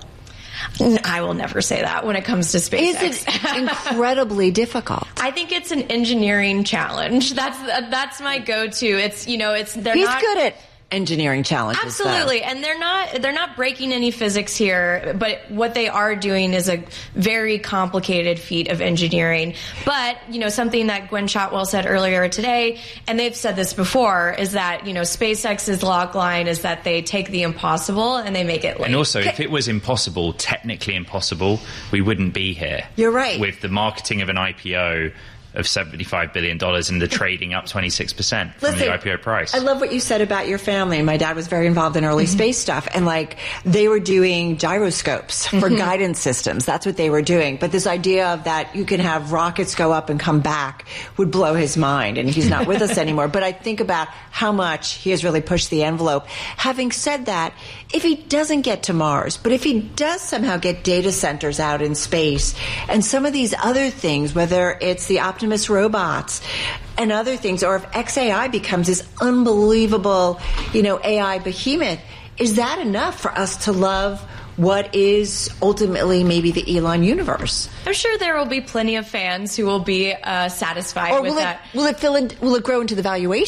I will never say that when it comes to SpaceX. Is it incredibly difficult? I think it's an engineering challenge. That's that's my go-to. It's you know, it's they're He's not good at engineering challenges. Absolutely. Though. And they're not they're not breaking any physics here, but what they are doing is a very complicated feat of engineering. But, you know, something that Gwen Shotwell said earlier today, and they've said this before, is that, you know, SpaceX's log line is that they take the impossible and they make it late. And also, if it was impossible, technically impossible, we wouldn't be here. You're right. With the marketing of an I P O of seventy-five billion dollars and the trading up twenty-six percent from Listen, the I P O price. I love what you said about your family. My dad was very involved in early mm-hmm. space stuff, and like they were doing gyroscopes for mm-hmm. guidance systems. That's what they were doing. But this idea of that you can have rockets go up and come back would blow his mind, and he's not with us anymore. But I think about how much he has really pushed the envelope. Having said that, if he doesn't get to Mars, but if he does somehow get data centers out in space and some of these other things, whether it's the Optimus robots and other things, or if X A I becomes this unbelievable, you know, A I behemoth, is that enough for us to love what is ultimately maybe the Elon universe? I'm sure there will be plenty of fans who will be uh, satisfied or with will it, that. Will it fill in, will it grow into the valuation?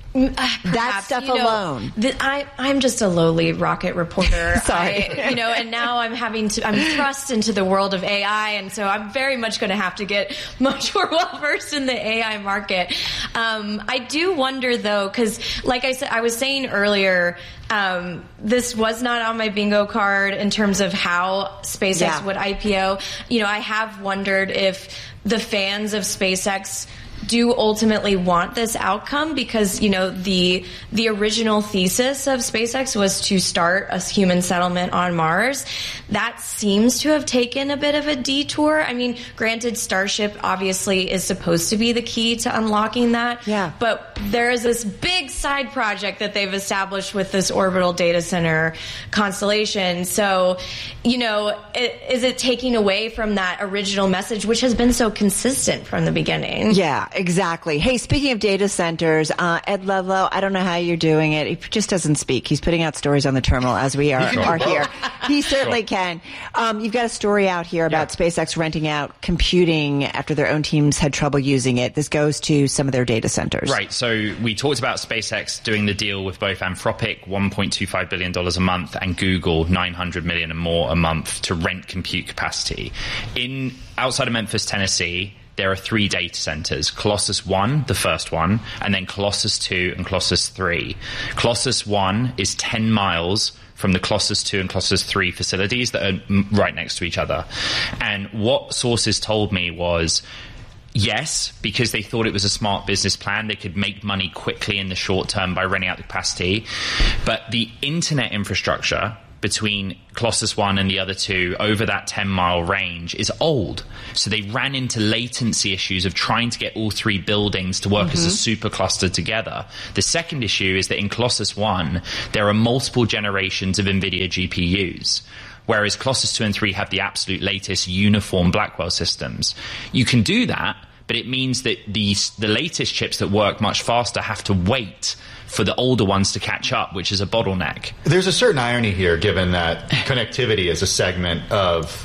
Perhaps, that stuff you know, alone. The, I, I'm just a lowly rocket reporter. Sorry. I, you know, and now I'm having to, I'm thrust into the world of A I, and so I'm very much going to have to get much more well versed in the A I market. Um, I do wonder though, because like I said, I was saying earlier, um, this was not on my bingo card in terms of how SpaceX Yeah. would I P O. You know, I have wondered if the fans of SpaceX do ultimately want this outcome, because, you know, the the original thesis of SpaceX was to start a human settlement on Mars. That seems to have taken a bit of a detour. I mean, granted, Starship obviously is supposed to be the key to unlocking that. Yeah. But there is this big side project that they've established with this orbital data center constellation. So, you know, it, is it taking away from that original message, which has been so consistent from the beginning? Yeah, exactly. Hey, speaking of data centers, uh, Ed Ludlow, I don't know how you're doing it. He just doesn't speak. He's putting out stories on the terminal as we are, are here. He certainly can. Um, you've got a story out here about yeah. SpaceX renting out computing after their own teams had trouble using it. This goes to some of their data centers. Right. So we talked about SpaceX doing the deal with both Anthropic, one point two five billion dollars a month, and Google, nine hundred million dollars and more a month to rent compute capacity. In outside of Memphis, Tennessee, there are three data centers: Colossus one, the first one, and then Colossus two and Colossus three. Colossus one is ten miles from the Colossus two and Colossus three facilities that are right next to each other. And what sources told me was, yes, because they thought it was a smart business plan. They could make money quickly in the short term by renting out the capacity. But the internet infrastructure between Colossus one and the other two over that ten mile range is old. So they ran into latency issues of trying to get all three buildings to work mm-hmm. as a super cluster together. The second issue is that in Colossus one, there are multiple generations of NVIDIA G P Us. Whereas Colossus two and three have the absolute latest uniform Blackwell systems. You can do that, but it means that the, the latest chips that work much faster have to wait for the older ones to catch up, which is a bottleneck. There's a certain irony here, given that connectivity is a segment of